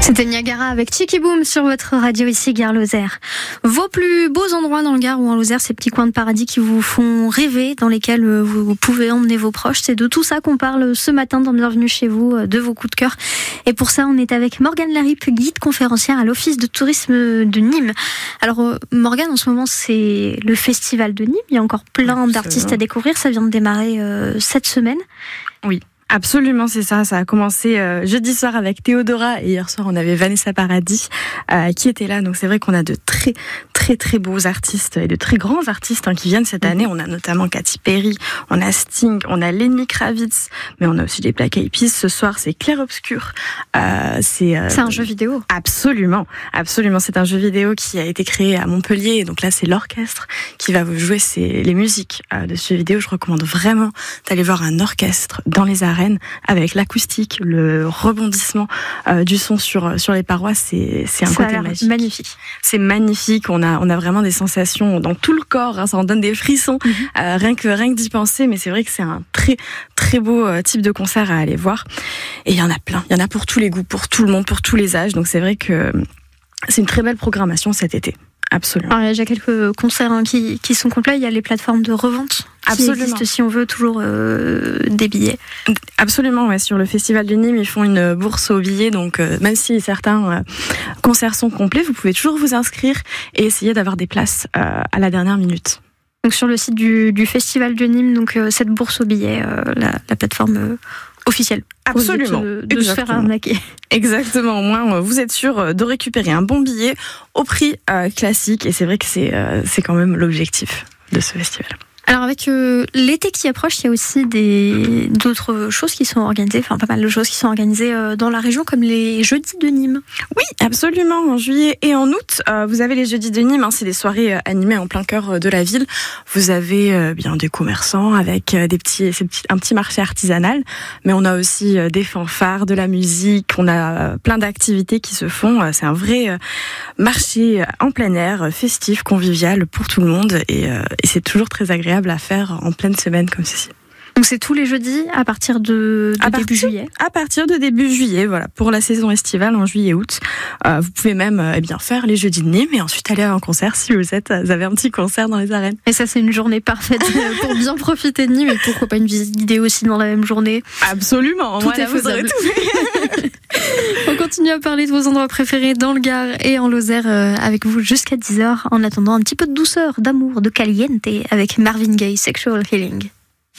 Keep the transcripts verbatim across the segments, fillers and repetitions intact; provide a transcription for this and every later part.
C'était Niagara avec Chicky Boom sur votre radio ici, Gare Lozère. Vos plus beaux endroits dans le Gard ou en Lozère, ces petits coins de paradis qui vous font rêver, dans lesquels vous pouvez emmener vos proches. C'est de tout ça qu'on parle ce matin dans Bienvenue chez vous, de vos coups de cœur. Et pour ça, on est avec Morgane Laripe, guide conférencière à l'Office de tourisme de Nîmes. Alors Morgane, en ce moment, c'est le festival de Nîmes. Il y a encore plein Absolument. d'artistes à découvrir. Ça vient de démarrer euh, cette semaine. Oui. Absolument, c'est ça. Ça a commencé euh, jeudi soir avec Théodora et hier soir on avait Vanessa Paradis euh, qui était là. Donc c'est vrai qu'on a de très très très beaux artistes et de très grands artistes hein, qui viennent cette année. On a notamment Katy Perry, on a Sting, on a Lenny Kravitz, mais on a aussi des Black Eyed Peas. Ce soir c'est Clair Obscur. Euh, c'est euh, c'est un jeu vidéo. Absolument, absolument. C'est un jeu vidéo qui a été créé à Montpellier. Donc là c'est l'orchestre qui va vous jouer c'est les musiques euh, de ce jeu vidéo. Je recommande vraiment d'aller voir un orchestre dans les arènes. Avec l'acoustique, le rebondissement euh, du son sur sur les parois, c'est c'est un ça côté magique. Magnifique. C'est magnifique. On a on a vraiment des sensations dans tout le corps. Hein, ça en donne des frissons mm-hmm. euh, rien que rien que d'y penser. Mais c'est vrai que c'est un très très beau euh, type de concert à aller voir. Et il y en a plein. Il y en a pour tous les goûts, pour tout le monde, pour tous les âges. Donc c'est vrai que c'est une très belle programmation cet été. Absolument. Alors, il y a déjà quelques concerts hein, qui, qui sont complets. Il y a les plateformes de revente qui Absolument. existent si on veut toujours euh, des billets. Absolument, ouais. Sur le Festival de Nîmes, ils font une bourse aux billets. Donc, euh, même si certains euh, concerts sont complets, vous pouvez toujours vous inscrire et essayer d'avoir des places euh, à la dernière minute. Donc, sur le site du, du Festival de Nîmes, donc, euh, cette bourse aux billets, euh, la, la plateforme euh, officielle. Absolument. De, de se faire arnaquer. Exactement. Au moins, vous êtes sûr de récupérer un bon billet au prix euh, classique. Et c'est vrai que c'est, euh, c'est quand même l'objectif de ce festival. Alors avec euh, l'été qui approche, il y a aussi des d'autres choses qui sont organisées, enfin pas mal de choses qui sont organisées euh, dans la région, comme les Jeudis de Nîmes. Oui, absolument. En juillet et en août, euh, vous avez les Jeudis de Nîmes. Hein, c'est des soirées euh, animées en plein cœur de la ville. Vous avez euh, bien des commerçants avec euh, des petits, ces petits, un petit marché artisanal, mais on a aussi euh, des fanfares, de la musique. On a euh, plein d'activités qui se font. Euh, c'est un vrai euh, marché en plein air, euh, festif, convivial pour tout le monde, et, euh, et c'est toujours très agréable à faire en pleine semaine comme ceci. Donc c'est tous les jeudis à partir de, de à début partir, juillet. À partir de début juillet, voilà, pour la saison estivale en juillet-août. Euh, vous pouvez même euh, eh bien faire les Jeudis de Nîmes et ensuite aller à un concert si vous êtes, vous avez un petit concert dans les arènes. Et ça c'est une journée parfaite pour bien profiter de Nîmes et pourquoi pas une visite guidée aussi dans la même journée. Absolument, tout voilà, est faisable. Tout. On continue à parler de vos endroits préférés dans le Gard et en Lozère euh, avec vous jusqu'à dix heures. En attendant un petit peu de douceur, d'amour, de caliente avec Marvin Gaye, Sexual Healing.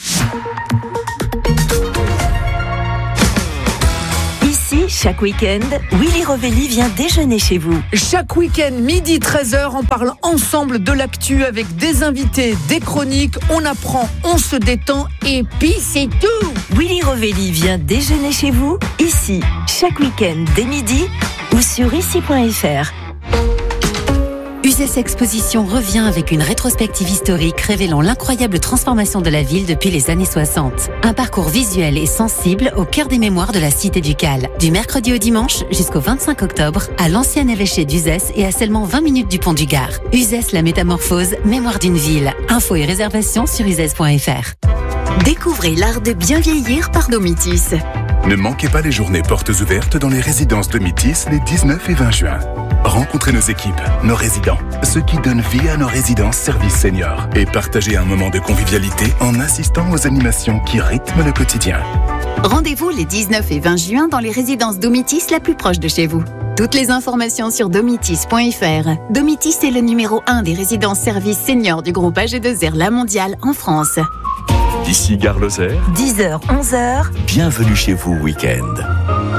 Ici, chaque week-end, Willy Rovelli vient déjeuner chez vous. Chaque week-end, midi treize heures, on parle ensemble de l'actu avec des invités, des chroniques, on apprend, on se détend et puis c'est tout. Willy Rovelli vient déjeuner chez vous, ici, chaque week-end dès midi ou sur ici point f r. Uzès Exposition revient avec une rétrospective historique révélant l'incroyable transformation de la ville depuis les années soixante. Un parcours visuel et sensible au cœur des mémoires de la cité ducale. Du mercredi au dimanche jusqu'au vingt-cinq octobre à l'ancien évêché d'Uzès et à seulement vingt minutes du pont du Gard. Uzès la métamorphose, mémoire d'une ville. Infos et réservations sur uzès point f r. Découvrez l'art de bien vieillir par Domitis. Ne manquez pas les journées portes ouvertes dans les résidences Domitis les dix-neuf et vingt juin. Rencontrez nos équipes, nos résidents, ceux qui donnent vie à nos résidences services seniors et partagez un moment de convivialité en assistant aux animations qui rythment le quotidien. Rendez-vous les dix-neuf et vingt juin dans les résidences Domitis la plus proche de chez vous. Toutes les informations sur domitis point f r. Domitis est le numéro un des résidences services seniors du groupe A G deux R La Mondiale en France. Ici Gare Lozère, dix heures, onze heures. Bienvenue chez vous week-end.